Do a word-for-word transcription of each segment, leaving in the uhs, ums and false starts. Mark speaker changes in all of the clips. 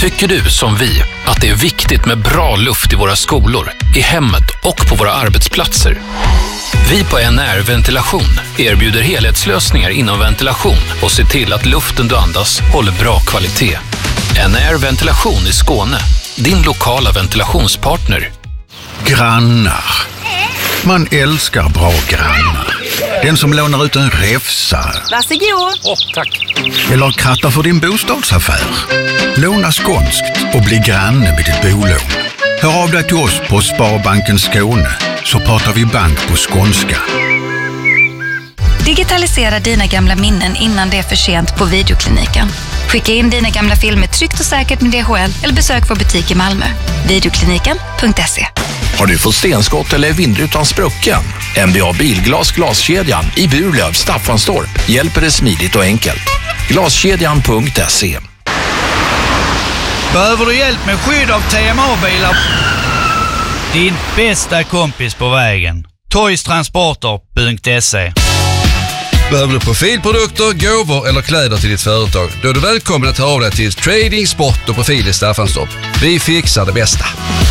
Speaker 1: Tycker du som vi att det är viktigt med bra luft i våra skolor, i hemmet och på våra arbetsplatser? Vi på N R Ventilation erbjuder helhetslösningar inom ventilation och ser till att luften du andas håller bra kvalitet. N R Ventilation i Skåne, din lokala ventilationspartner.
Speaker 2: Grannar. Man älskar bra grannar. Den som lånar ut en räfsa.
Speaker 3: Varsågod.
Speaker 1: Åh, tack.
Speaker 2: Eller krattar för din bostadsaffär. Låna skånskt och bli granne med ditt bolån. Hör av dig till oss på Sparbanken Skåne så pratar vi bank på skånska.
Speaker 4: Digitalisera dina gamla minnen innan det är för sent på Videokliniken. Skicka in dina gamla filmer tryggt och säkert med D H L eller besök vår butik i Malmö. Videokliniken punkt se.
Speaker 5: Har du fått stenskott eller vindrutan sprucken? N B A Bilglas glaskedjan i Burlöv, Staffanstorp hjälper dig smidigt och enkelt. Glaskedjan punkt se.
Speaker 6: Behöver du hjälp med skydd av T M A-bilar? Din bästa kompis på vägen. Toystransporter punkt se.
Speaker 7: Behöver du profilprodukter, gåvor eller kläder till ditt företag? Då är du välkommen att ta av dig till Trading, Sport och Profil i Staffanstorp. Vi fixar det bästa.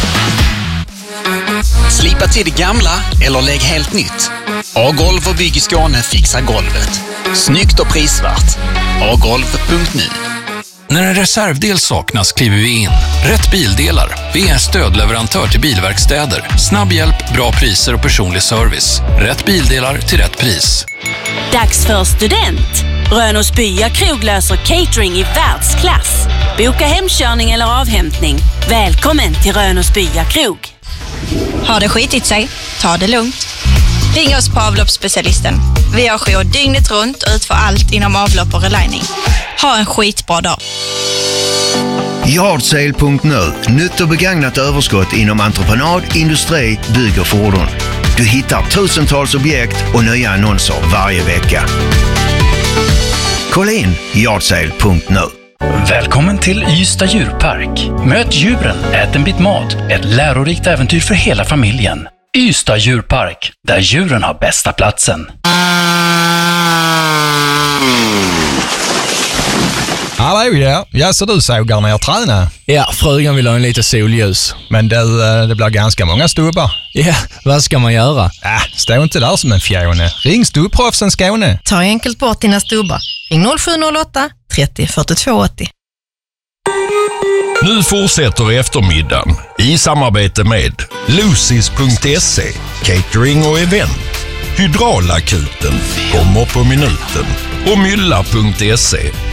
Speaker 8: Slipa till det gamla eller lägg helt nytt. A-golv och Bygg i Skåne fixar golvet. Snyggt och prisvärt. A golv punkt nu.
Speaker 1: När en reservdel saknas kliver vi in. Rätt bildelar. Vi är stödleverantör till bilverkstäder. Snabb hjälp, bra priser och personlig service. Rätt bildelar till rätt pris.
Speaker 3: Dags för student. Rönos Bya krog löser catering i världsklass. Boka hemkörning eller avhämtning. Välkommen till Rönos Bya krog.
Speaker 4: Har det skitit sig? Ta det lugnt. Ring oss på avloppsspecialisten. Vi har jour dygnet runt och utför allt inom avlopp och relining. Ha en skitbra dag.
Speaker 9: Yardsale punkt nu. Nytt och begagnat överskott inom entreprenad, industri, bygg och fordon. Du hittar tusentals objekt och nya annonser varje vecka. Kolla in Yardsale punkt nu.
Speaker 10: Välkommen till Ystad djurpark. Möt djuren, ät en bit mat. Ett lärorikt äventyr för hela familjen. Ystad djurpark, där djuren har bästa platsen.
Speaker 11: Hallå, ja. Ja, så du sågar när jag tränar?
Speaker 12: Ja, frugan vill ha en lite solljus.
Speaker 11: Men det, det blir ganska många stubbar.
Speaker 12: Ja, vad ska man göra?
Speaker 11: Äh, stå inte där som en fjone. Ring Stubbproffsen Skåne.
Speaker 13: Ta enkelt bort dina stubbar. Ring noll sju noll åtta trettio fyrtiotvå åttio.
Speaker 14: Nu fortsätter eftermiddagen i samarbete med Lucys punkt se, catering och event. Hydraulakuten kommer på minuten och Mylla punkt se.